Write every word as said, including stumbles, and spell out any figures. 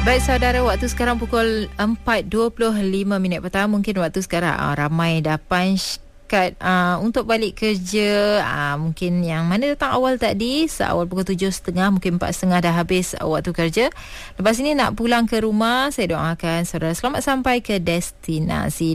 Baik saudara, waktu sekarang pukul empat dua puluh lima minit petang. Mungkin waktu sekarang uh, ramai dah punch card uh, untuk balik kerja. uh, Mungkin yang mana datang awal tadi, seawal pukul tujuh tiga puluh, mungkin empat tiga puluh dah habis waktu kerja. Lepas ini nak pulang ke rumah. Saya doakan saudara selamat sampai ke destinasi.